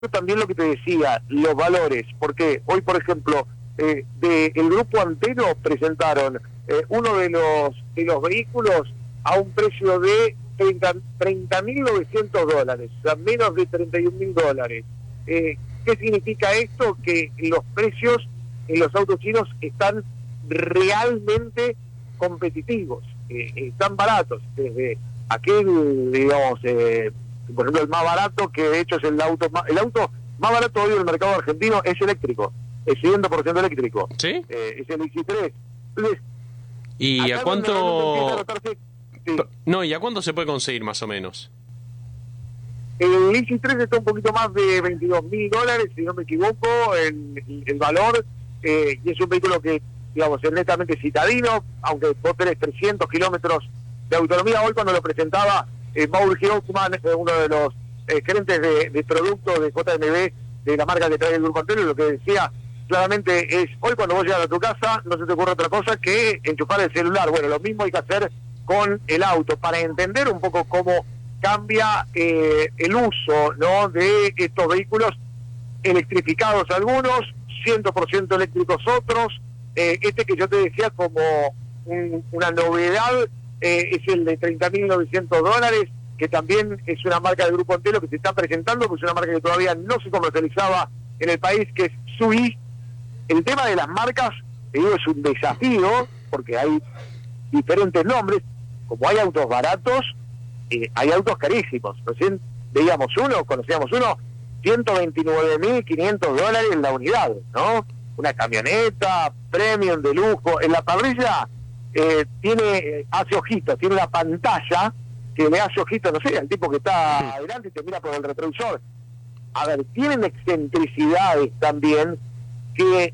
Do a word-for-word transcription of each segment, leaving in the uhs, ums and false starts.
también lo que te decía, los valores, porque hoy, por ejemplo, eh, de el grupo Antero presentaron eh, uno de los de los vehículos a un precio de treinta mil novecientos dólares, o sea, menos de treinta y un mil dólares. Eh, ¿Qué significa esto? Que los precios en los autos chinos están realmente competitivos, eh, están baratos, desde aquel, digamos, eh, por ejemplo, el más barato, que de hecho es el auto más, el auto más barato hoy del mercado argentino, es eléctrico, es cien por ciento eléctrico. ¿Sí? Eh, es el I C I tres. Entonces, ¿Y a cuánto...? A notarse, sí. No, ¿y a cuánto se puede conseguir más o menos? El I C I tres está un poquito más de veintidós mil dólares, si no me equivoco, el, el valor, eh, y es un vehículo que, digamos, es netamente citadino, aunque vos tenés trescientos kilómetros de autonomía. Hoy cuando lo presentaba eh, Mauro Hoffman, eh, uno de los eh, gerentes de, de productos de J M B, de la marca que trae el Grupo Antero, lo que decía claramente es, hoy cuando vos llegas a tu casa no se te ocurre otra cosa que enchufar el celular. Bueno, lo mismo hay que hacer con el auto, para entender un poco cómo cambia eh, el uso, ¿no?, de estos vehículos electrificados algunos, cien por ciento eléctricos otros. Eh, este que yo te decía como un, una novedad eh, es el de treinta mil novecientos dólares, que también es una marca del Grupo Antero que se está presentando, pues es una marca que todavía no se comercializaba en el país, que es Sui. El tema de las marcas, te digo, es un desafío, porque hay diferentes nombres. Como hay autos baratos, eh, hay autos carísimos. Recién veíamos uno, conocíamos uno, ciento veintinueve mil quinientos dólares la unidad, ¿no? Una camioneta premium de lujo. En la parrilla eh, tiene, hace ojitos, tiene una pantalla que le hace ojitos, no sé, al tipo que está adelante y te mira por el retrovisor. A ver, tienen excentricidades también que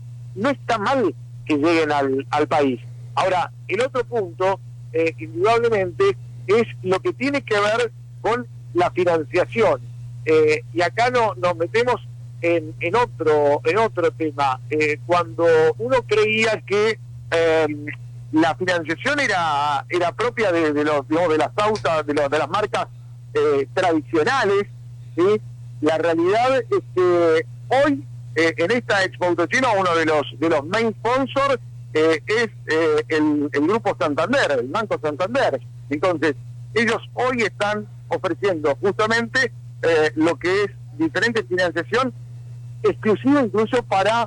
no está mal que lleguen al, al país. Ahora, el otro punto, eh, indudablemente, es lo que tiene que ver con la financiación. Eh, y acá no nos metemos en, en otro en otro tema. Eh, cuando uno creía que eh, la financiación era era propia de, de los digamos, de las autos, de, los, de las marcas eh, tradicionales, ¿sí? La realidad es que hoy eh, en esta Expo Auto Chino uno de los de los main sponsors eh, es eh, el, el Grupo Santander, el Banco Santander. Entonces, ellos hoy están ofreciendo justamente eh, lo que es diferente financiación exclusiva incluso para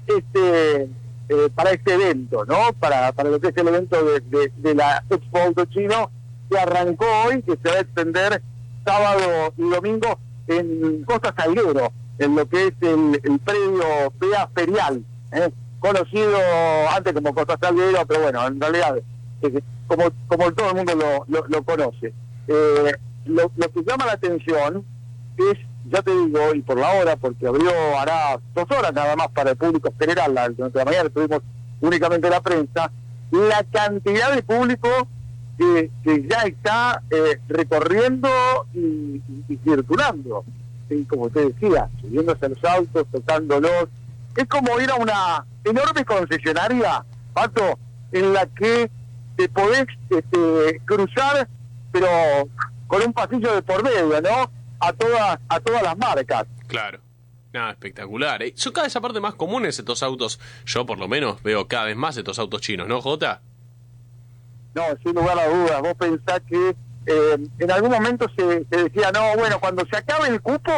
este eh, para este evento, ¿no? Para para lo que es el evento de, de, de la Expo Auto Chino, que arrancó hoy, que se va a extender sábado y domingo en Costa Salguero, en lo que es el, el predio P A Ferial, ¿eh? Conocido antes como Costa Salguero, pero bueno, en realidad eh, como como todo el mundo lo, lo, lo conoce. Eh, lo, lo que llama la atención es, ya te digo, y por la hora, porque abrió hará dos horas nada más para el público general, la, durante la mañana tuvimos únicamente la prensa, la cantidad de público que, que ya está eh, recorriendo y, y, y circulando, ¿sí? Como te decía, subiéndose a los autos, tocándolos. Es como ir a una enorme concesionaria, Pato, en la que te podés este, cruzar, pero con un pasillo de por medio, ¿no? A todas a todas las marcas. Claro. Nada, espectacular. ¿Eh? Son cada vez aparte más comunes estos autos. Yo, por lo menos, veo cada vez más estos autos chinos, ¿no, Jota? No, sin lugar a dudas. Vos pensás que eh, en algún momento se, se decía, no, bueno, cuando se acabe el cupo,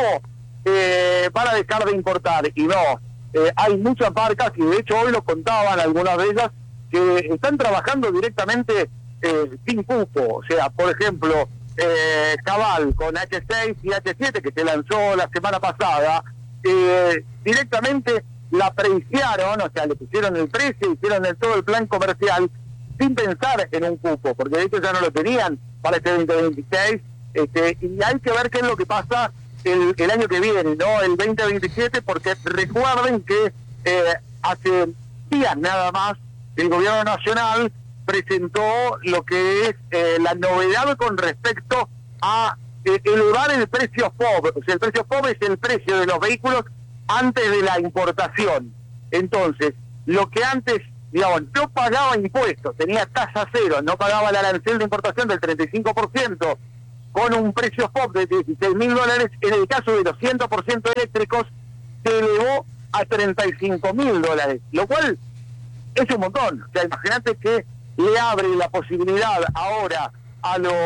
eh, van a dejar de importar. Y no, eh, hay muchas marcas, y de hecho hoy lo contaban algunas de ellas, que están trabajando directamente eh, sin cupo. O sea, por ejemplo, eh, Cabal con H seis y H siete, que se lanzó la semana pasada, eh, directamente la preciaron, o sea, le pusieron el precio, hicieron el, todo el plan comercial sin pensar en un cupo, porque de hecho ya no lo tenían para este veinte veintiséis, este, y hay que ver qué es lo que pasa el, el año que viene, ¿no? El veinte veintisiete, porque recuerden que eh, hace días nada más el gobierno nacional presentó lo que es eh, la novedad con respecto a eh, elevar el precio F O B. O sea, el precio F O B es el precio de los vehículos antes de la importación. Entonces, lo que antes, digamos, no pagaba impuestos, tenía tasa cero, no pagaba el arancel de importación del treinta y cinco por ciento, con un precio spot de dieciséis mil dólares, en el caso de los cien por ciento eléctricos se elevó a treinta y cinco mil dólares, lo cual es un montón. O sea, imagínate que le abre la posibilidad ahora a los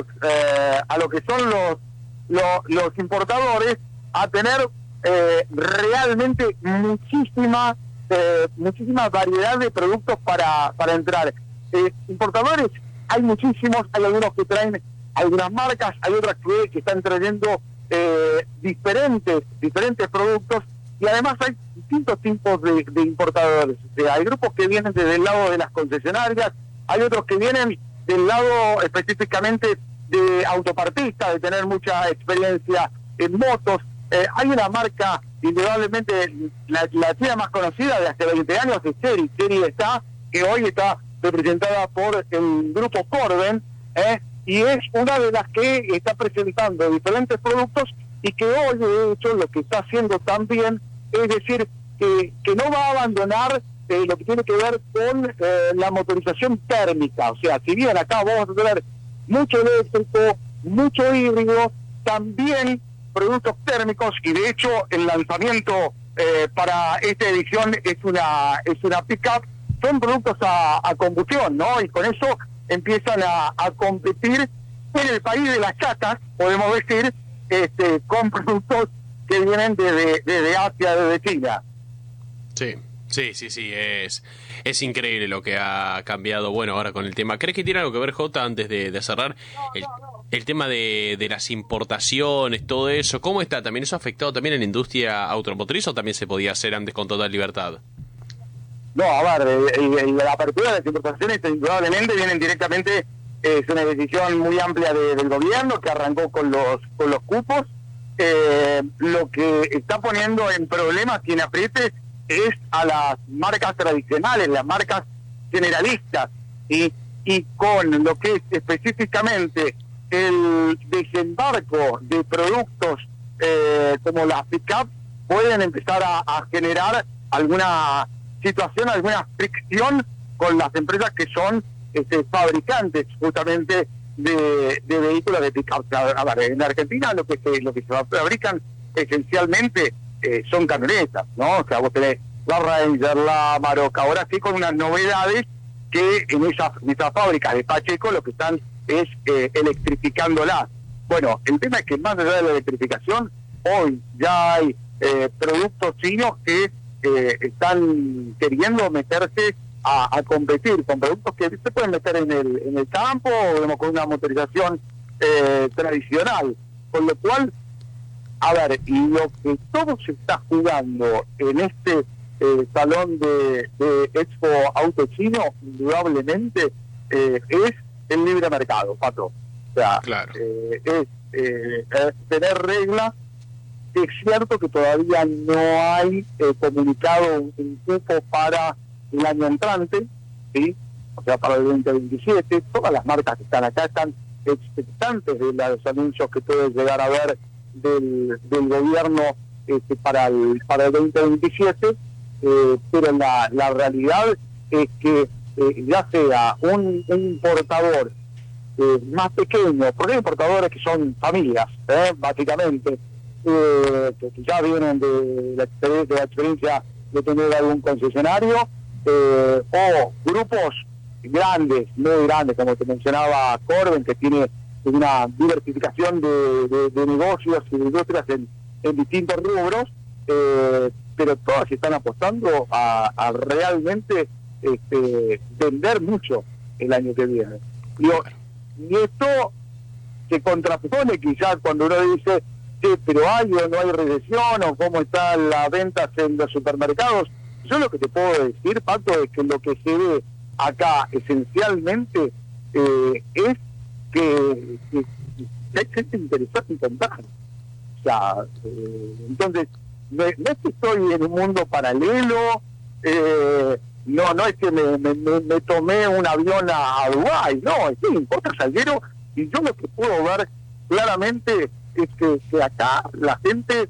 eh, a lo que son los los, los importadores a tener eh, realmente muchísima eh, muchísima variedad de productos para para entrar. Eh, importadores hay muchísimos, hay algunos que traen algunas marcas, hay otras que, que están trayendo eh, diferentes diferentes productos, y además hay distintos tipos de, de importadores. O sea, hay grupos que vienen desde el lado de las concesionarias, hay otros que vienen del lado específicamente de autopartistas, de tener mucha experiencia en motos. Eh, hay una marca, indudablemente, la, la china más conocida de hace veinte años, es Chery. Chery está, que hoy está representada por el grupo Corben, ¿eh? y es una de las que está presentando diferentes productos, y que hoy, de hecho, lo que está haciendo también es decir que, que no va a abandonar eh, lo que tiene que ver con eh, la motorización térmica. O sea, si bien acá vamos a tener mucho eléctrico, mucho híbrido, también productos térmicos, y de hecho el lanzamiento eh, para esta edición es una es una pick-up, son productos a, a combustión, ¿no? Y con eso empiezan a, a competir en el país de las chatas, podemos decir, este, con productos que vienen desde, desde Asia, desde China. Sí, sí, sí, sí, es, es increíble lo que ha cambiado, bueno, ahora con el tema. ¿Crees que tiene algo que ver, Jota, antes de, de cerrar? El, el tema de, de las importaciones, todo eso, ¿cómo está? ¿También eso ha afectado también en la industria automotriz o también se podía hacer antes con total libertad? No, a ver, eh, eh, la apertura de las importaciones indudablemente vienen directamente, eh, es una decisión muy amplia de, del gobierno que arrancó con los con los cupos. Eh, lo que está poniendo en problemas y en apriete es a las marcas tradicionales, las marcas generalistas, y, y con lo que es específicamente el desembarco de productos eh, como las pick-up, pueden empezar a, a generar alguna situación, alguna fricción con las empresas que son este, fabricantes justamente de, de vehículos de pick-up. A ver, en Argentina lo que se, lo que se fabrican esencialmente eh, son camionetas, ¿no? O sea, vos tenés la Ranger, la Amarok, ahora sí con unas novedades que en esas, en esas fábricas de Pacheco lo que están es eh, electrificándolas. Bueno, el tema es que más allá de la electrificación, hoy ya hay eh, productos chinos que eh, están queriendo meterse a, a competir con productos que se pueden meter en el en el campo o con una motorización eh, tradicional, con lo cual, a ver, y lo que todo se está jugando en este eh, salón de, de Expo Auto Chino, indudablemente eh, es el libre mercado, Pato. O sea, claro. eh, es, eh, es tener reglas. Es cierto que todavía no hay eh, comunicado un, un cupo para el año entrante, ¿sí? O sea, para el veinte veintisiete. Todas las marcas que están acá están expectantes de los anuncios que puede llegar a ver del, del gobierno este, para el para el veinte veintisiete, eh, pero la, la realidad es que eh, ya sea un, un importador eh, más pequeño, porque hay importadores que son familias, ¿eh? básicamente, eh, que ya vienen de la, de la experiencia de tener algún concesionario, eh, o grupos grandes, muy grandes, como te mencionaba Corben, que tiene una diversificación de, de, de negocios y de industrias en, en distintos rubros, eh, pero todas están apostando a, a realmente este, vender mucho el año que viene. Y, y esto se contrapone quizás cuando uno dice, sí, pero hay o no hay recesión, o cómo están las ventas en los supermercados. Yo lo que te puedo decir, Pato, es que lo que se ve acá esencialmente eh, es que, que, que hay gente interesada en comprar. O sea, eh, entonces, no, no es que estoy en un mundo paralelo, eh, no no es que me, me, me tomé un avión a, a Dubái, no, es que me importa Salguero, y yo lo que puedo ver claramente es que, que acá la gente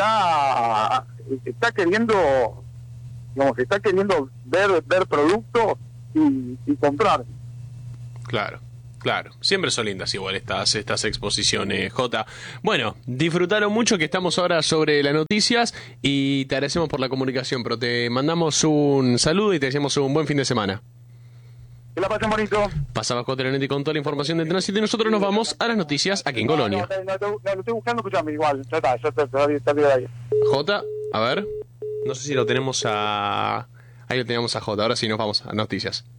está está queriendo, digamos, está queriendo ver ver productos y, y comprar. Claro. Claro, siempre son lindas igual estas, estas exposiciones, Jota. Bueno, disfrutaron mucho que estamos ahora sobre las noticias y te agradecemos por la comunicación, pero te mandamos un saludo y te deseamos un buen fin de semana. Que la pasen bonito. Pasaba Jota Leonetti con toda la información del tránsito y nosotros nos vamos a las noticias aquí en Colonia. No, no, no, no, no, lo estoy buscando, escuchame, igual, ya está, ya está, está bien, está bien ahí. Jota, a ver, no sé si lo tenemos a... Ahí lo teníamos a Jota, ahora sí nos vamos a noticias.